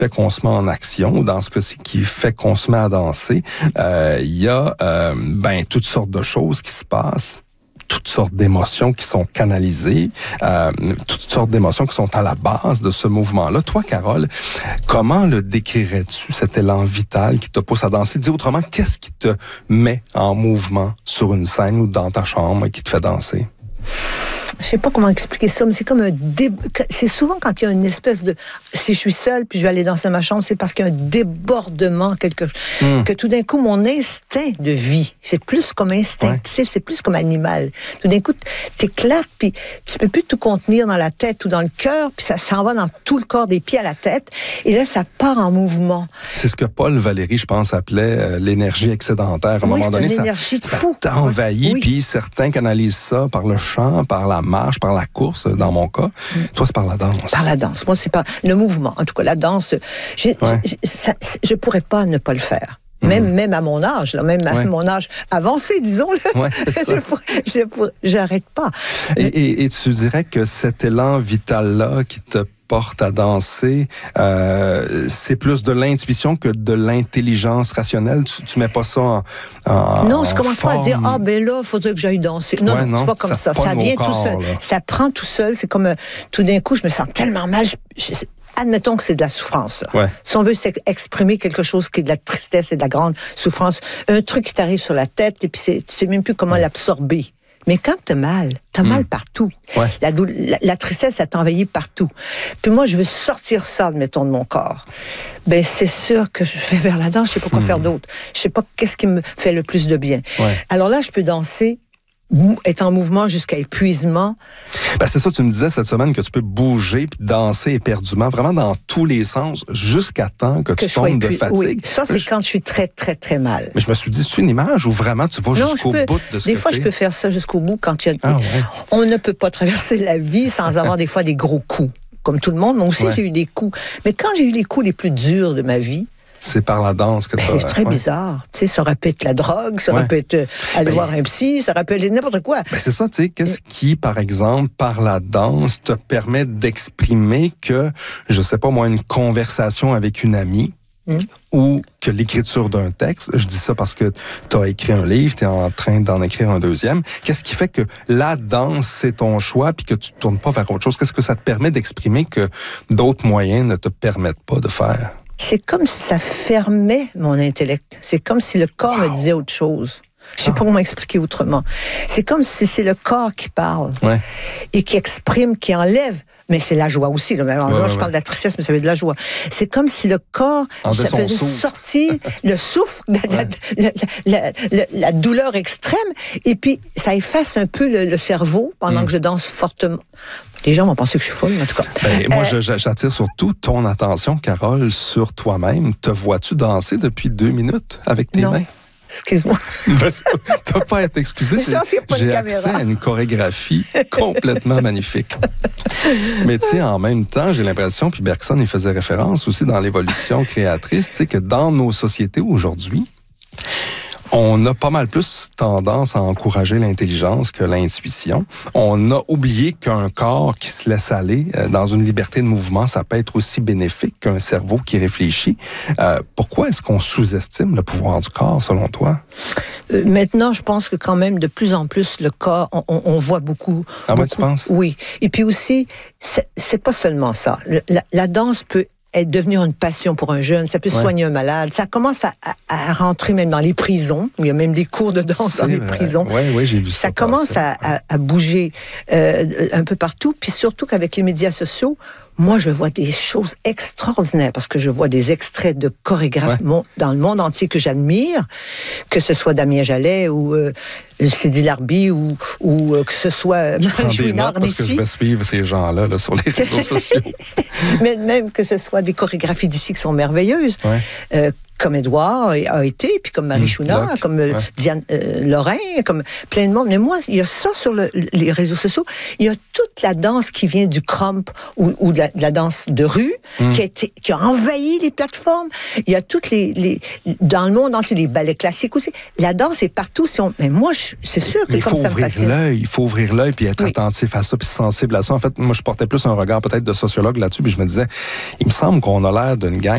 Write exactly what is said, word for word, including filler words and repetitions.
fait qu'on se met en action, ou dans ce cas-ci, qui fait qu'on se met à danser, euh, il y a euh, ben toutes sortes de choses qui se passent, toutes sortes d'émotions qui sont canalisées, euh, toutes sortes d'émotions qui sont à la base de ce mouvement-là. Toi, Carole, comment le décrirais-tu, cet élan vital qui te pousse à danser? Dis autrement, qu'est-ce qui te met en mouvement sur une scène ou dans ta chambre qui te fait danser? Je sais pas comment expliquer ça, mais c'est comme un dé... c'est souvent quand il y a une espèce de, si je suis seule puis je vais aller danser dans ma chambre, c'est parce qu'il y a un débordement, quelque chose, mm. que tout d'un coup mon instinct de vie, c'est plus comme instinctif, ouais. c'est plus comme animal. Tout d'un coup t'éclates puis tu peux plus tout contenir dans la tête ou dans le cœur, puis ça s'en va dans tout le corps, des pieds à la tête, et là ça part en mouvement. C'est ce que Paul Valéry, je pense, appelait euh, l'énergie excédentaire. À un oui, moment donné, une ça, énergie de ça fou. t'envahit, oui. puis certains canalisent ça par le chant, par la marche, par la course, dans mon cas. Mm. Toi, c'est par la danse. Par la danse. Moi, c'est par le mouvement. En tout cas, la danse, j'ai, ouais. j'ai, ça, je pourrais pas ne pas le faire. Même, mm. même à mon âge, là, même ouais. à mon âge avancé, disons-le. Ouais, je pourrais, je pourrais, j'arrête pas. Et, et, et tu dirais que cet élan vital-là qui te porte à danser, euh, c'est plus de l'intuition que de l'intelligence rationnelle. Tu, tu mets pas ça en, en Non, je commence forme. pas à dire ah ben là, il faudrait que j'aille danser. Non, ouais, non, non, c'est pas comme ça. Ça, ça vient corps, tout seul. Là. Ça prend tout seul. C'est comme euh, tout d'un coup, je me sens tellement mal. Je, je, admettons que c'est de la souffrance. Ouais. Si on veut exprimer quelque chose qui est de la tristesse et de la grande souffrance, un truc qui t'arrive sur la tête et puis c'est, tu sais même plus comment ouais. l'absorber. Mais quand t'as mal, t'as mmh. mal partout. Ouais. La, doule, la, la tristesse, ça t'envahit partout. Puis moi, je veux sortir ça, mettons, de mon corps. Ben, c'est sûr que je vais vers la danse, je sais pas quoi mmh. faire d'autre. Je sais pas qu'est-ce qui me fait le plus de bien. Ouais. Alors là, je peux danser, être en mouvement jusqu'à épuisement. Ben c'est ça, tu me disais cette semaine que tu peux bouger puis danser éperdument, vraiment dans tous les sens, jusqu'à temps que, que tu tombes de fatigue. Oui, ça, c'est je... quand je suis très, très, très mal. Mais je me suis dit, c'est une image où vraiment tu vas non, jusqu'au peux, bout de ce Des que fois, t'es. je peux faire ça jusqu'au bout quand il y a... Ah, ouais. On ne peut pas traverser la vie sans avoir des fois des gros coups. Comme tout le monde, moi aussi, ouais. j'ai eu des coups. Mais quand j'ai eu les coups les plus durs de ma vie, c'est par la danse que tu ben, c'est très ouais. bizarre. Tu sais, ça aurait pu être la drogue, ça aurait ouais. pu être euh, aller ben, voir un psy, ça aurait pu être n'importe quoi. Ben, c'est ça, tu sais, qu'est-ce qui, par exemple, par la danse, te permet d'exprimer que, je sais pas moi, une conversation avec une amie, mm. ou que l'écriture d'un texte, je dis ça parce que tu as écrit un livre, tu es en train d'en écrire un deuxième, qu'est-ce qui fait que la danse, c'est ton choix, puis que tu ne tournes pas vers autre chose? Qu'est-ce que ça te permet d'exprimer que d'autres moyens ne te permettent pas de faire? C'est comme si ça fermait mon intellect. C'est comme si le corps wow. me disait autre chose. Je sais ah. pas comment expliquer autrement. C'est comme si c'est le corps qui parle ouais. et qui exprime, qui enlève. Mais c'est la joie aussi. Là, Alors, ouais, là ouais, je parle ouais. de la tristesse, mais ça veut dire de la joie. C'est comme si le corps, ça faisait sortir le souffle, la, ouais. la, la, la, la douleur extrême, et puis ça efface un peu le, le cerveau pendant mm. que je danse fortement. Les gens vont penser que je suis folle, en tout cas. Ben, moi, euh, je, j'attire surtout ton attention, Carole, sur toi-même. Te vois-tu danser depuis deux minutes avec tes non. mains? Excuse-moi. Parce que t'as pas à être excusé. C'est, j'ai accès à une chorégraphie complètement magnifique. Mais tu sais, en même temps, j'ai l'impression, puis Bergson y faisait référence aussi dans l'évolution créatrice, tu sais, que dans nos sociétés aujourd'hui, on a pas mal plus tendance à encourager l'intelligence que l'intuition. On a oublié qu'un corps qui se laisse aller euh, dans une liberté de mouvement, ça peut être aussi bénéfique qu'un cerveau qui réfléchit. Euh, pourquoi est-ce qu'on sous-estime le pouvoir du corps, selon toi? Euh, maintenant, je pense que quand même, de plus en plus, le corps, on, on, on voit beaucoup. Ah beaucoup, ouais, tu penses? Oui. Et puis aussi, c'est, c'est pas seulement ça. La, la danse peut est devenir une passion pour un jeune, ça peut ouais. soigner un malade, ça commence à, à, à rentrer même dans les prisons, il y a même des cours de danse c'est dans les vrai. prisons. Oui, oui, j'ai vu ça. Ça commence à, à, à bouger euh, un peu partout, puis surtout qu'avec les médias sociaux, moi, je vois des choses extraordinaires parce que je vois des extraits de chorégraphes ouais. dans le monde entier que j'admire, que ce soit Damien Jallet ou euh, Sidi Larbi ou, ou euh, que ce soit Marie Chouinard parce que je vais suivre ces gens-là là, sur les réseaux sociaux. Mais même que ce soit des chorégraphies d'ici qui sont merveilleuses. Ouais. Euh, comme Édouard a été, puis comme Marie mmh, Chouinard, comme euh, ouais. Diane euh, Lorrain, comme plein de monde. Mais moi, il y a ça sur le, les réseaux sociaux. Il y a toute la danse qui vient du crump ou, ou de, la, de la danse de rue mmh. qui, a été, qui a envahi les plateformes. Il y a toutes les, les dans le monde entier, les ballets classiques aussi. La danse est partout. Si on, mais moi, je, c'est sûr que mais comme ça me fascine. L'œil, il faut ouvrir l'œil puis être oui. attentif à ça puis sensible à ça. En fait, moi, je portais plus un regard peut-être de sociologue là-dessus puis je me disais, il me semble qu'on a l'air d'une gang